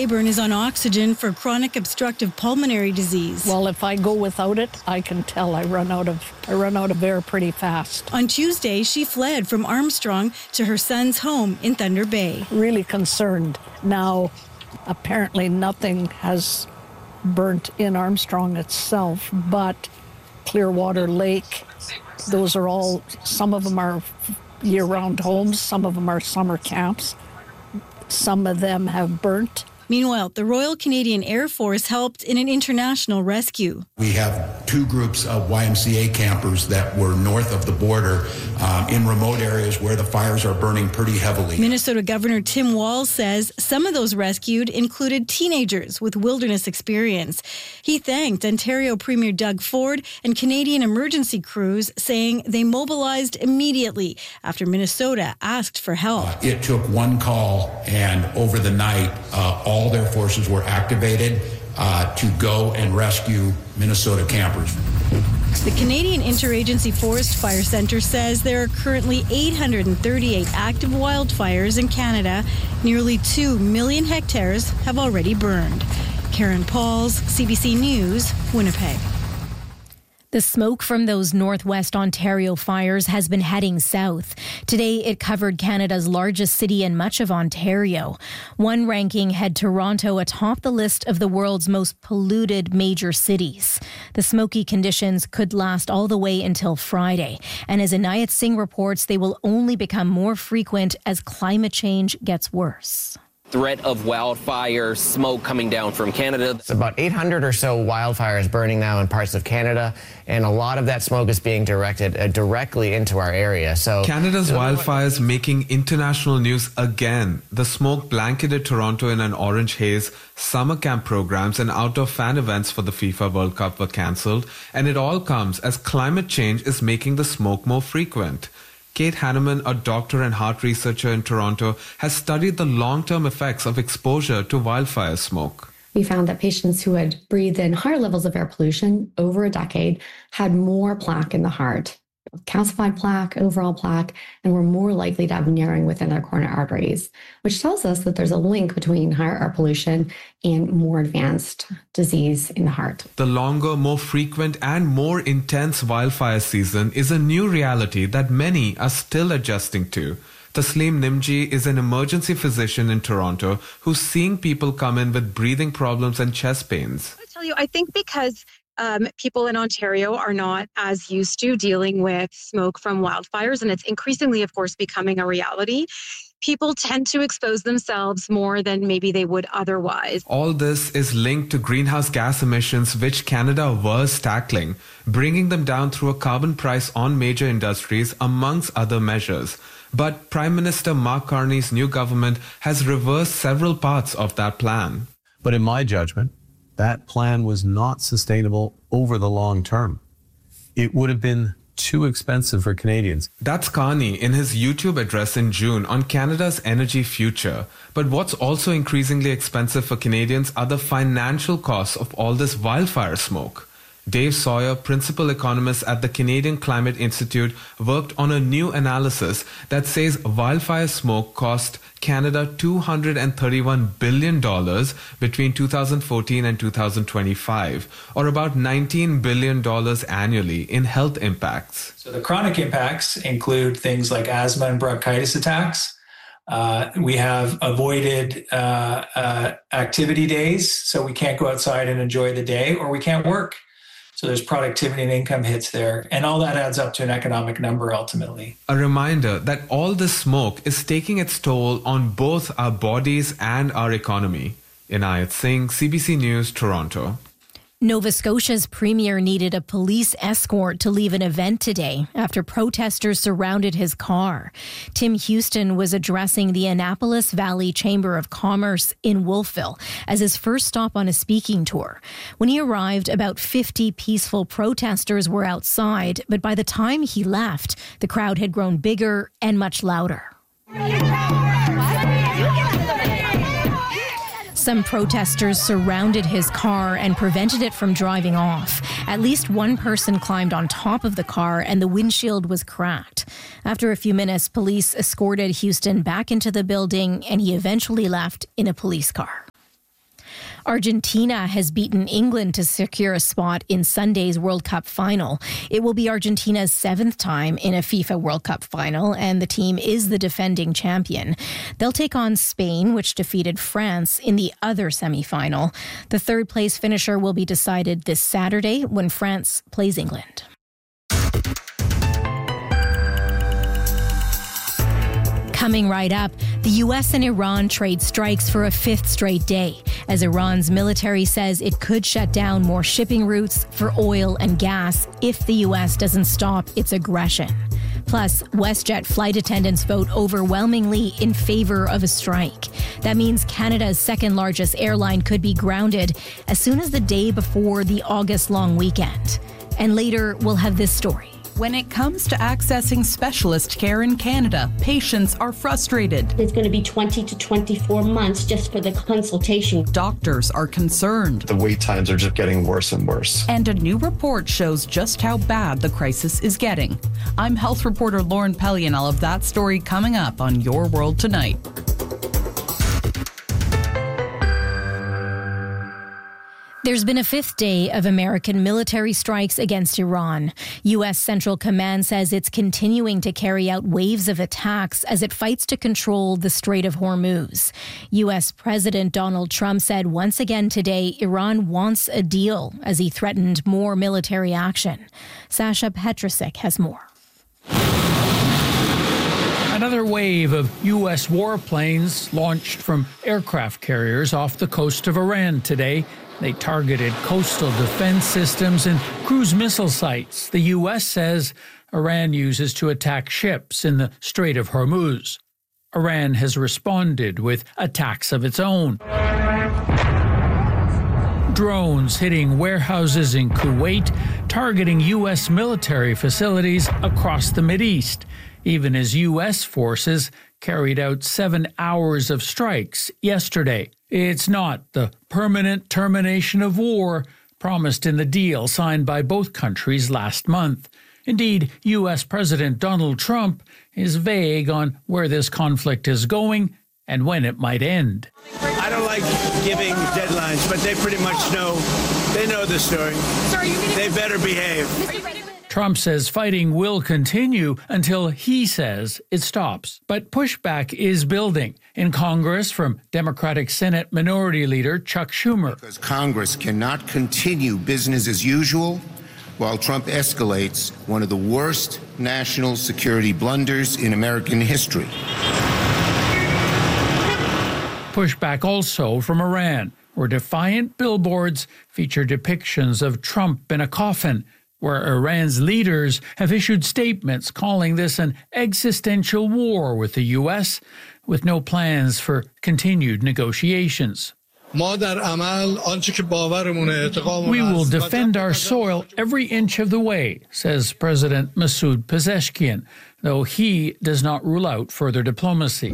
Leyburn is on oxygen for chronic obstructive pulmonary disease. Well, if I go without it, I can tell I run out of air pretty fast. On Tuesday, she fled from Armstrong to her son's home in Thunder Bay. Really concerned. Now, apparently nothing has burnt in Armstrong itself, but Clearwater Lake, those are all, some of them are year-round homes, some of them are summer camps. Some of them have burnt. Meanwhile, the Royal Canadian Air Force helped in an international rescue. We have 2 groups of YMCA campers that were north of the border in remote areas where the fires are burning pretty heavily. Minnesota Governor Tim Walz says some of those rescued included teenagers with wilderness experience. He thanked Ontario Premier Doug Ford and Canadian emergency crews, saying they mobilized immediately after Minnesota asked for help. It took one call, and over the night, all their forces were activated to go and rescue Minnesota campers. The Canadian Interagency Forest Fire Centre says there are currently 838 active wildfires in Canada. Nearly 2 million hectares have already burned. Karen Pauls, CBC News, Winnipeg. The smoke from those Northwest Ontario fires has been heading south. Today, it covered Canada's largest city and much of Ontario. One ranking had Toronto atop the list of the world's most polluted major cities. The smoky conditions could last all the way until Friday. And as Inayat Singh reports, they will only become more frequent as climate change gets worse. Threat of wildfire smoke coming down from Canada. It's about 800 or so wildfires burning now in parts of Canada, and a lot of that smoke is being directed directly into our area. So Canada's wildfires making international news again. The smoke blanketed Toronto in an orange haze. Summer camp programs and outdoor fan events for the FIFA World Cup were cancelled, and it all comes as climate change is making the smoke more frequent. Kate Hanneman, a doctor and heart researcher in Toronto, has studied the long-term effects of exposure to wildfire smoke. We found that patients who had breathed in higher levels of air pollution over a decade had more plaque in the heart, calcified plaque, overall plaque, and were more likely to have narrowing within their coronary arteries, which tells us that there's a link between higher air pollution and more advanced disease in the heart. The longer, more frequent and more intense wildfire season is a new reality that many are still adjusting to. Tasleem Nimji is an emergency physician in Toronto who's seeing people come in with breathing problems and chest pains. I tell you, I think because people in Ontario are not as used to dealing with smoke from wildfires, and it's increasingly, of course, becoming a reality. People tend to expose themselves more than maybe they would otherwise. All this is linked to greenhouse gas emissions, which Canada was tackling, bringing them down through a carbon price on major industries, amongst other measures. But Prime Minister Mark Carney's new government has reversed several parts of that plan. But in my judgment, that plan was not sustainable over the long term. It would have been too expensive for Canadians. That's Carney in his YouTube address in June on Canada's energy future. But what's also increasingly expensive for Canadians are the financial costs of all this wildfire smoke. Dave Sawyer, principal economist at the Canadian Climate Institute, worked on a new analysis that says wildfire smoke cost Canada $231 billion between 2014 and 2025, or about $19 billion annually in health impacts. So the chronic impacts include things like asthma and bronchitis attacks. We have avoided activity days, so we can't go outside and enjoy the day, or we can't work. So there's productivity and income hits there. And all that adds up to an economic number ultimately. A reminder that all this smoke is taking its toll on both our bodies and our economy. Inayat Singh, CBC News, Toronto. Nova Scotia's premier needed a police escort to leave an event today after protesters surrounded his car. Tim Houston was addressing the Annapolis Valley Chamber of Commerce in Wolfville as his first stop on a speaking tour. When he arrived, about 50 peaceful protesters were outside, but by the time he left, the crowd had grown bigger and much louder. Some protesters surrounded his car and prevented it from driving off. At least one person climbed on top of the car and the windshield was cracked. After a few minutes, police escorted Houston back into the building and he eventually left in a police car. Argentina has beaten England to secure a spot in Sunday's World Cup final. It will be Argentina's 7th time in a FIFA World Cup final, and the team is the defending champion. They'll take on Spain, which defeated France in the other semi-final. The third-place finisher will be decided this Saturday when France plays England. Coming right up, the U.S. and Iran trade strikes for a 5th straight day, as Iran's military says it could shut down more shipping routes for oil and gas if the U.S. doesn't stop its aggression. Plus, WestJet flight attendants vote overwhelmingly in favor of a strike. That means Canada's second largest airline could be grounded as soon as the day before the August long weekend. And later, we'll have this story. When it comes to accessing specialist care in Canada, patients are frustrated. It's going to be 20 to 24 months just for the consultation. Doctors are concerned. The wait times are just getting worse and worse. And a new report shows just how bad the crisis is getting. I'm health reporter Lauren Pelly, and I'll have that story coming up on Your World Tonight. There's been a 5th day of American military strikes against Iran. U.S. Central Command says it's continuing to carry out waves of attacks as it fights to control the Strait of Hormuz. U.S. President Donald Trump said once again today Iran wants a deal as he threatened more military action. Sasha Petrusek has more. Another wave of U.S. warplanes launched from aircraft carriers off the coast of Iran today. They targeted coastal defense systems and cruise missile sites the U.S. says Iran uses to attack ships in the Strait of Hormuz. Iran has responded with attacks of its own. Drones hitting warehouses in Kuwait, targeting U.S. military facilities across the Mideast, even as U.S. forces carried out 7 hours of strikes yesterday. It's not the permanent termination of war promised in the deal signed by both countries last month. Indeed, U.S. President Donald Trump is vague on where this conflict is going and when it might end. I don't like giving deadlines, but they pretty much know. They know the story. They better behave. Trump says fighting will continue until he says it stops. But pushback is building in Congress from Democratic Senate Minority Leader Chuck Schumer. Because Congress cannot continue business as usual while Trump escalates one of the worst national security blunders in American history. Pushback also from Iran, where defiant billboards feature depictions of Trump in a coffin, where Iran's leaders have issued statements calling this an existential war with the U.S., with no plans for continued negotiations. We will defend our soil every inch of the way, says President Masoud Pezeshkian, though he does not rule out further diplomacy.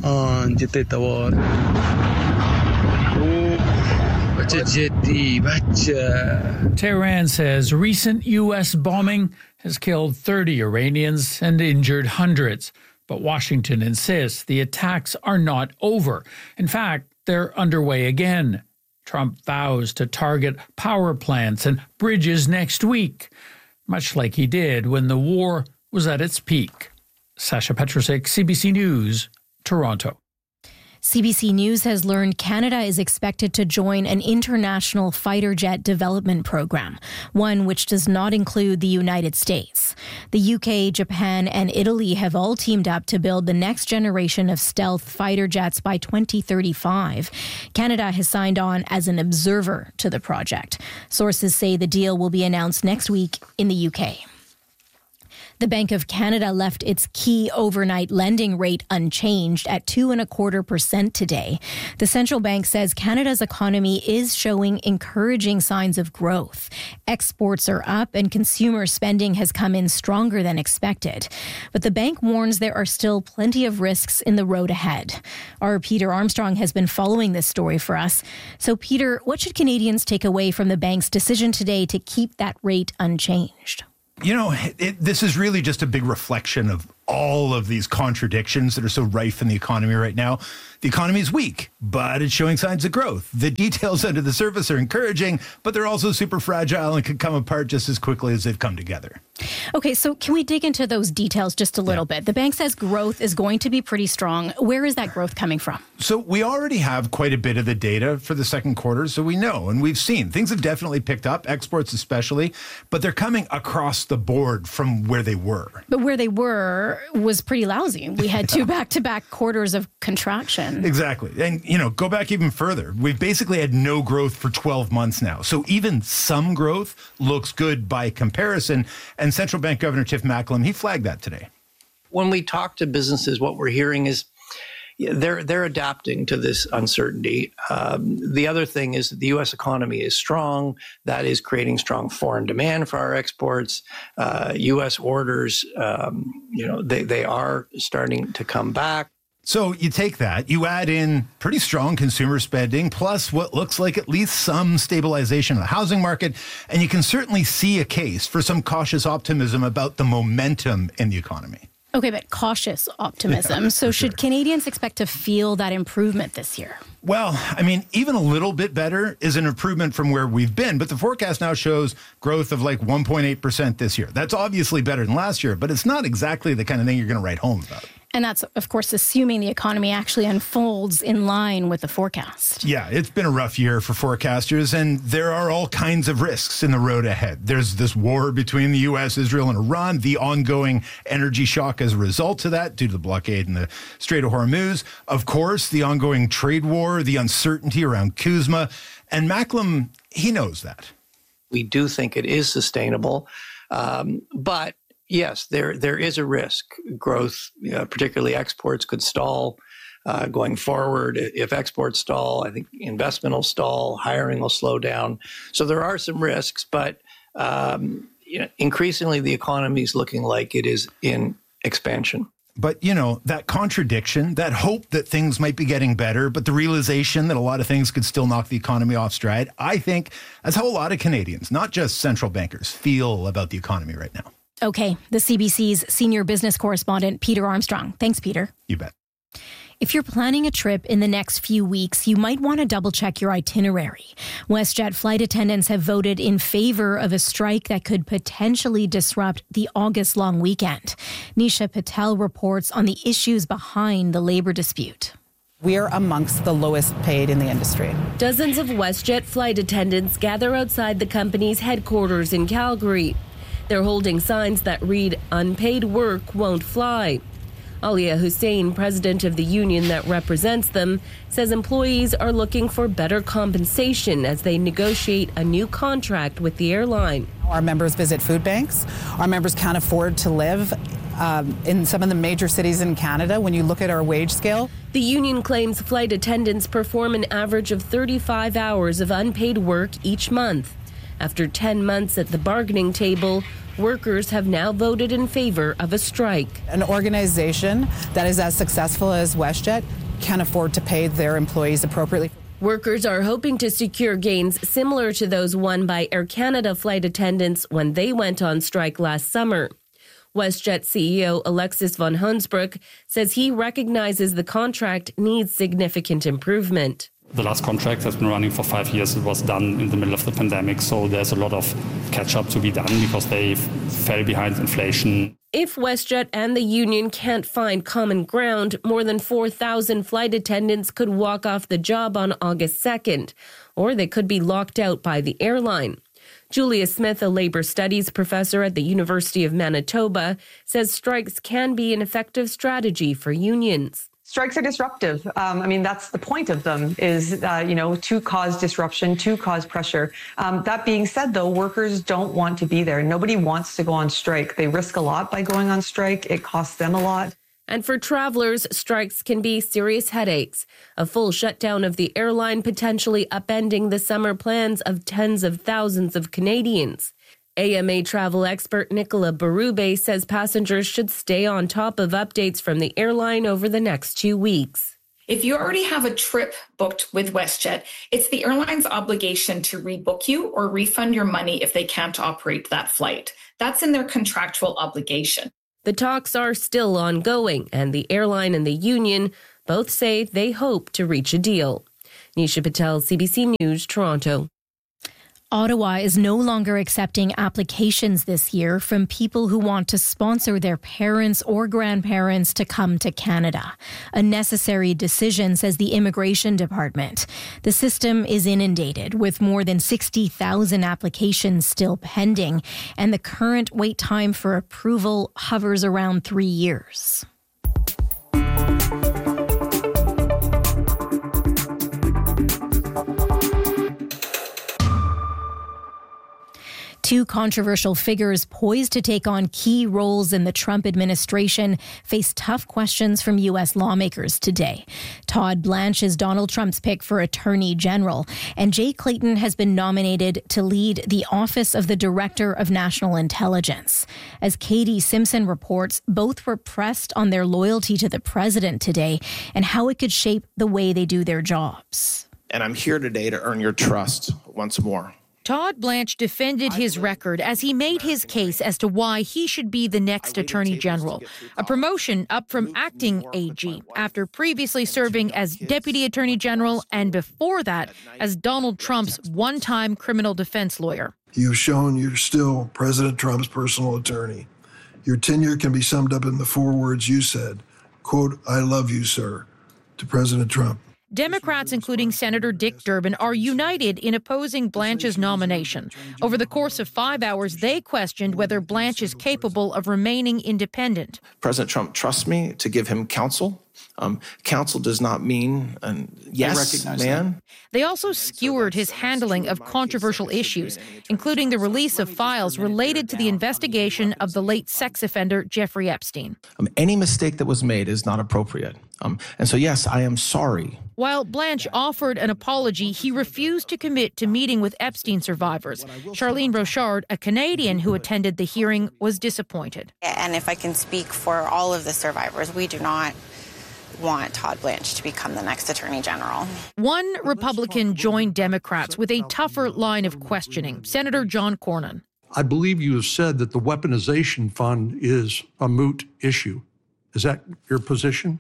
Tehran says recent U.S. bombing has killed 30 Iranians and injured hundreds. But Washington insists the attacks are not over. In fact, they're underway again. Trump vows to target power plants and bridges next week, much like he did when the war was at its peak. Sasha Petrusek, CBC News, Toronto. CBC News has learned Canada is expected to join an international fighter jet development program, one which does not include the United States. The UK, Japan, and Italy have all teamed up to build the next generation of stealth fighter jets by 2035. Canada has signed on as an observer to the project. Sources say the deal will be announced next week in the UK. The Bank of Canada left its key overnight lending rate unchanged at 2.25% today. The central bank says Canada's economy is showing encouraging signs of growth. Exports are up and consumer spending has come in stronger than expected. But the bank warns there are still plenty of risks in the road ahead. Our Peter Armstrong has been following this story for us. So, Peter, what should Canadians take away from the bank's decision today to keep that rate unchanged? You know, this is really just a big reflection of all of these contradictions that are so rife in the economy right now. The economy is weak, but it's showing signs of growth. The details under the surface are encouraging, but they're also super fragile and can come apart just as quickly as they've come together. Okay, so can we dig into those details just a little bit? The bank says growth is going to be pretty strong. Where is that growth coming from? So we already have quite a bit of the data for the second quarter, so we know, and we've seen things have definitely picked up, exports especially, but they're coming across the board from where they were. But where they were was pretty lousy. We had two back-to-back quarters of contraction. Exactly. And, go back even further. We've basically had no growth for 12 months now. So even some growth looks good by comparison. And Central Bank Governor Tiff Macklem, he flagged that today. When we talk to businesses, what we're hearing is they're adapting to this uncertainty. The other thing is that the U.S. economy is strong. That is creating strong foreign demand for our exports. U.S. orders, they are starting to come back. So you take that, you add in pretty strong consumer spending, plus what looks like at least some stabilization of the housing market, and you can certainly see a case for some cautious optimism about the momentum in the economy. Okay, but cautious optimism. Yeah, so should Canadians expect to feel that improvement this year? Well, even a little bit better is an improvement from where we've been, but the forecast now shows growth of like 1.8% this year. That's obviously better than last year, but it's not exactly the kind of thing you're going to write home about. And that's, of course, assuming the economy actually unfolds in line with the forecast. Yeah, it's been a rough year for forecasters, and there are all kinds of risks in the road ahead. There's this war between the U.S., Israel, and Iran, the ongoing energy shock as a result of that due to the blockade in the Strait of Hormuz. Of course, the ongoing trade war, the uncertainty around CUSMA. And Macklem, he knows that. We do think it is sustainable, but yes, there is a risk. Growth, particularly exports, could stall going forward. If exports stall, I think investment will stall, hiring will slow down. So there are some risks, but increasingly the economy is looking like it is in expansion. But, that contradiction, that hope that things might be getting better, but the realization that a lot of things could still knock the economy off stride, I think that's how a lot of Canadians, not just central bankers, feel about the economy right now. Okay, the CBC's senior business correspondent, Peter Armstrong. Thanks, Peter. You bet. If you're planning a trip in the next few weeks, you might want to double-check your itinerary. WestJet flight attendants have voted in favor of a strike that could potentially disrupt the August long weekend. Nisha Patel reports on the issues behind the labor dispute. We are amongst the lowest paid in the industry. Dozens of WestJet flight attendants gather outside the company's headquarters in Calgary. They're holding signs that read, "Unpaid work won't fly." Alia Hussein, president of the union that represents them, says employees are looking for better compensation as they negotiate a new contract with the airline. Our members visit food banks. Our members can't afford to live in some of the major cities in Canada when you look at our wage scale. The union claims flight attendants perform an average of 35 hours of unpaid work each month. After 10 months at the bargaining table, workers have now voted in favor of a strike. An organization that is as successful as WestJet can afford to pay their employees appropriately. Workers are hoping to secure gains similar to those won by Air Canada flight attendants when they went on strike last summer. WestJet CEO Alexis von Hoensbroek says he recognizes the contract needs significant improvement. The last contract has been running for 5 years. It was done in the middle of the pandemic, so there's a lot of catch-up to be done because they fell behind inflation. If WestJet and the union can't find common ground, more than 4,000 flight attendants could walk off the job on August 2nd, or they could be locked out by the airline. Julia Smith, a labor studies professor at the University of Manitoba, says strikes can be an effective strategy for unions. Strikes are disruptive. That's the point of them is, to cause disruption, to cause pressure. That being said, though, workers don't want to be there. Nobody wants to go on strike. They risk a lot by going on strike. It costs them a lot. And for travelers, strikes can be serious headaches. A full shutdown of the airline potentially upending the summer plans of tens of thousands of Canadians. AMA travel expert Nicola Berube says passengers should stay on top of updates from the airline over the next 2 weeks. If you already have a trip booked with WestJet, it's the airline's obligation to rebook you or refund your money if they can't operate that flight. That's in their contractual obligation. The talks are still ongoing, and the airline and the union Both say they hope to reach a deal. Nisha Patel, CBC News, Toronto. Ottawa is no longer accepting applications this year from people who want to sponsor their parents or grandparents to come to Canada. A necessary decision, says the Immigration Department. The system is inundated with more than 60,000 applications still pending, and the current wait time for approval hovers around 3 years. Two controversial figures poised to take on key roles in the Trump administration face tough questions from U.S. lawmakers today. Todd Blanche is Donald Trump's pick for Attorney General, and Jay Clayton has been nominated to lead the Office of the Director of National Intelligence. As Katie Simpson reports, both were pressed on their loyalty to the president today and how it could shape the way they do their jobs. And I'm here today to earn your trust once more. Todd Blanche defended his record as he made his case as to why he should be the next Attorney General, a promotion up from acting AG after previously serving as Deputy Attorney General and before that as Donald Trump's one-time criminal defense lawyer. You've shown you're still President Trump's personal attorney. Your tenure can be summed up in the 4 words you said, quote, "I love you, sir," to President Trump. Democrats, including Senator Dick Durbin, are united in opposing Blanche's nomination. Over the course of 5 hours, they questioned whether Blanche is capable of remaining independent. President Trump trusts me to give him counsel. Counsel does not mean yes, man. They also skewered his handling of controversial issues, including the release of files related to the investigation of the late sex offender Jeffrey Epstein. Any mistake that was made is not appropriate. And so, yes, I am sorry. While Blanche offered an apology, he refused to commit to meeting with Epstein survivors. Charlene Rochard, a Canadian who attended the hearing, was disappointed. And if I can speak for all of the survivors, we do not want Todd Blanche to become the next Attorney General. One Republican joined Democrats with a tougher line of questioning, Senator John Cornyn. I believe you have said that the weaponization fund is a moot issue. Is that your position?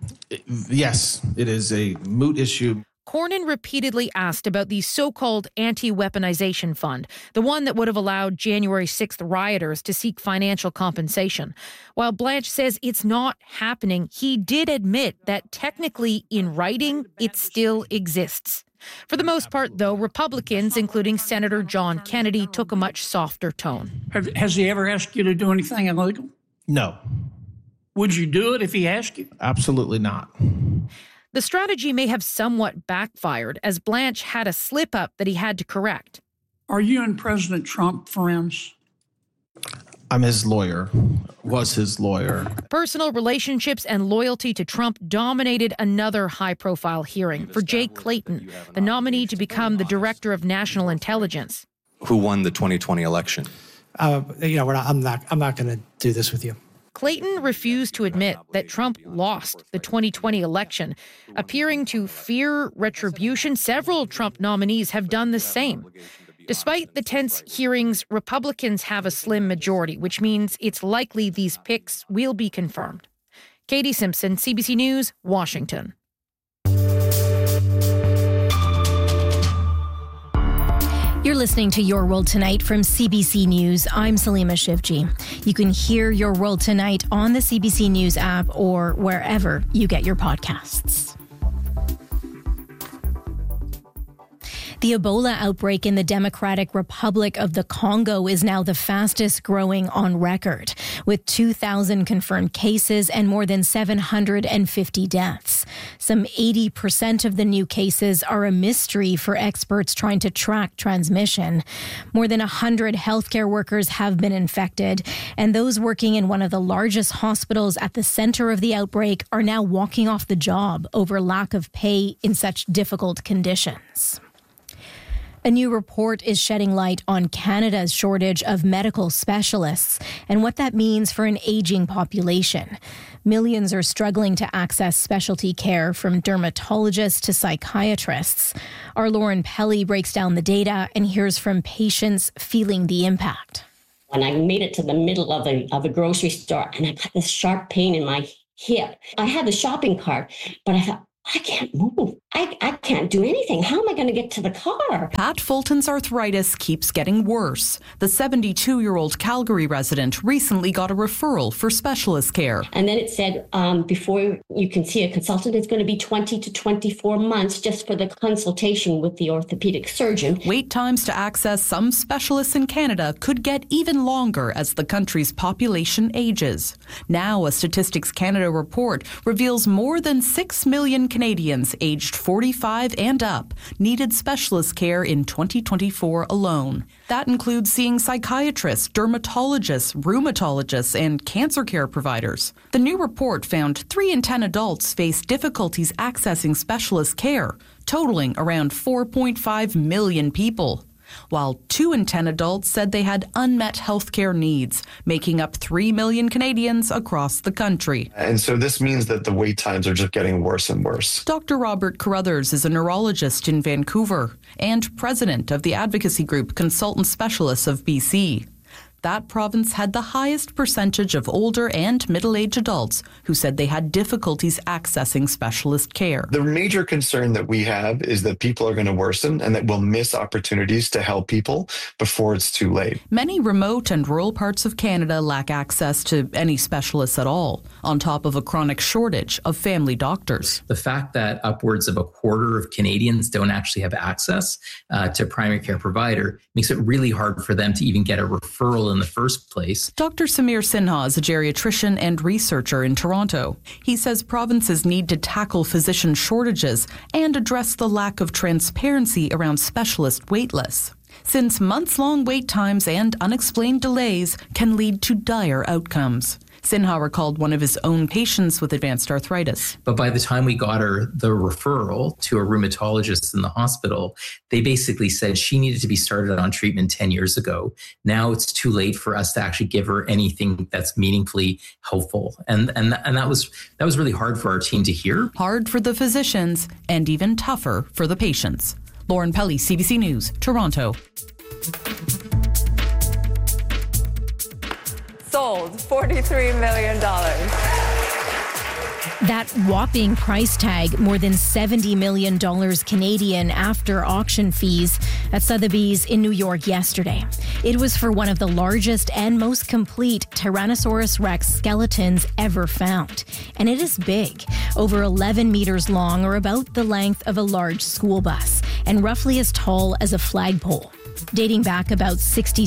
Yes, it is a moot issue. Cornyn repeatedly asked about the so-called anti-weaponization fund, the one that would have allowed January 6th rioters to seek financial compensation. While Blanche says it's not happening, he did admit that technically in writing, it still exists. For the most part, though, Republicans, including Senator John Kennedy, took a much softer tone. Has he ever asked you to do anything illegal? No. Would you do it if he asked you? Absolutely not. The strategy may have somewhat backfired, as Blanche had a slip-up that he had to correct. Are you and President Trump friends? I'm his lawyer, was his lawyer. Personal relationships and loyalty to Trump dominated another high-profile hearing for Jay Clayton, the nominee to become the Director of National Intelligence. Who won the 2020 election? I'm not going to do this with you. Clayton refused to admit that Trump lost the 2020 election, appearing to fear retribution. Several Trump nominees have done the same. Despite the tense hearings, Republicans have a slim majority, which means it's likely these picks will be confirmed. Katie Simpson, CBC News, Washington. You're listening to Your World Tonight from CBC News. I'm Salima Shivji. You can hear Your World Tonight on the CBC News app or wherever you get your podcasts. The Ebola outbreak in the Democratic Republic of the Congo is now the fastest growing on record, with 2,000 confirmed cases and more than 750 deaths. Some 80% of the new cases are a mystery for experts trying to track transmission. More than 100 healthcare workers have been infected, and those working in one of the largest hospitals at the center of the outbreak are now walking off the job over lack of pay in such difficult conditions. A new report is shedding light on Canada's shortage of medical specialists and what that means for an aging population. Millions are struggling to access specialty care, from dermatologists to psychiatrists. Our Lauren Pelly breaks down the data and hears from patients feeling the impact. When I made it to the middle of a grocery store and I got this sharp pain in my hip, I had the shopping cart, but I thought, I can't move. I can't do anything. How am I going to get to the car? Pat Fulton's arthritis keeps getting worse. The 72-year-old Calgary resident recently got a referral for specialist care. And then it said, before you can see a consultant, it's going to be 20 to 24 months just for the consultation with the orthopedic surgeon. Wait times to access some specialists in Canada could get even longer as the country's population ages. Now, a Statistics Canada report reveals more than 6 million Canadians aged 45 and up needed specialist care in 2024 alone. That includes seeing psychiatrists, dermatologists, rheumatologists, and cancer care providers. The new report found 3 in 10 adults face difficulties accessing specialist care, totaling around 4.5 million people, while 2 in 10 adults said they had unmet healthcare needs, making up 3 million Canadians across the country. And so this means that the wait times are just getting worse and worse. Dr. Robert Carruthers is a neurologist in Vancouver and president of the advocacy group Consultant Specialists of BC. That province had the highest percentage of older and middle-aged adults who said they had difficulties accessing specialist care. The major concern that we have is that people are going to worsen and that we'll miss opportunities to help people before it's too late. Many remote and rural parts of Canada lack access to any specialists at all, on top of a chronic shortage of family doctors. The fact that upwards of a quarter of Canadians don't actually have access to a primary care provider makes it really hard for them to even get a referral in the first place. Dr. Samir Sinha is a geriatrician and researcher in Toronto. He says provinces need to tackle physician shortages and address the lack of transparency around specialist wait lists, since months-long wait times and unexplained delays can lead to dire outcomes. Sinha recalled one of his own patients with advanced arthritis. But by the time we got her the referral to a rheumatologist in the hospital, they basically said she needed to be started on treatment 10 years ago. Now it's too late for us to actually give her anything that's meaningfully helpful. And that was really hard for our team to hear. Hard for the physicians and even tougher for the patients. Lauren Pelly, CBC News, Toronto. Sold $43 million. That whopping price tag, more than $70 million Canadian after auction fees at Sotheby's in New York yesterday. It was for one of the largest and most complete Tyrannosaurus Rex skeletons ever found. And it is big, over 11 meters long, or about the length of a large school bus, and roughly as tall as a flagpole, dating back about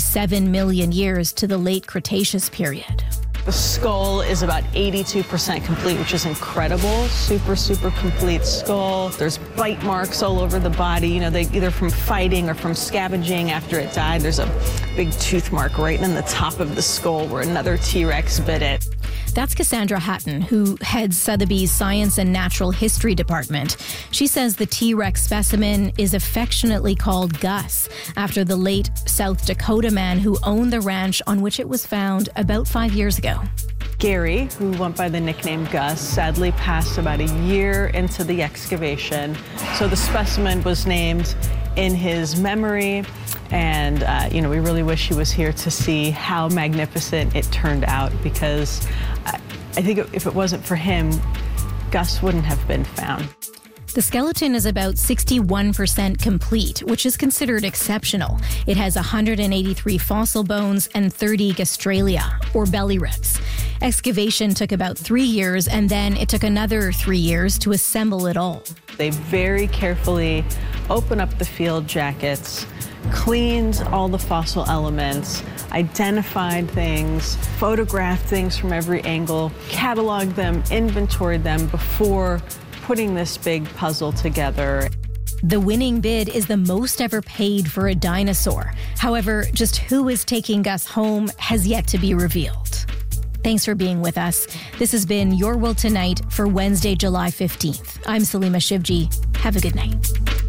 67 million years to the late Cretaceous period. The skull is about 82% complete, which is incredible. Super, super complete skull. There's bite marks all over the body, they either from fighting or from scavenging after it died. There's a big tooth mark right in the top of the skull where another T-Rex bit it. That's Cassandra Hatton, who heads Sotheby's Science and Natural History Department. She says the T-Rex specimen is affectionately called Gus, after the late South Dakota man who owned the ranch on which it was found about 5 years ago. Gary, who went by the nickname Gus, sadly passed about a year into the excavation. So the specimen was named in his memory. And, we really wish he was here to see how magnificent it turned out, because I think if it wasn't for him, Gus wouldn't have been found. The skeleton is about 61% complete, which is considered exceptional. It has 183 fossil bones and 30 gastralia, or belly ribs. Excavation took about 3 years, and then it took another 3 years to assemble it all. They very carefully opened up the field jackets, cleaned all the fossil elements, identified things, photographed things from every angle, cataloged them, inventoried them before putting this big puzzle together. The winning bid is the most ever paid for a dinosaur. However, just who is taking Gus home has yet to be revealed. Thanks for being with us. This has been Your World Tonight for Wednesday, July 15th. I'm Salima Shivji. Have a good night.